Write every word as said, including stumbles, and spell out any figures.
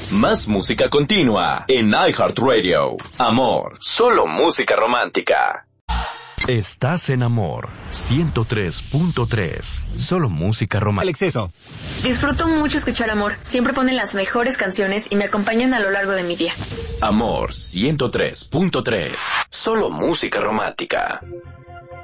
Más música continua en iHeartRadio. Amor, solo música romántica. Estás en Amor ciento tres punto tres. Solo música romántica. El exceso. Disfruto mucho escuchar Amor. Siempre ponen las mejores canciones y me acompañan a lo largo de mi día. Amor ciento tres punto tres. Solo música romántica.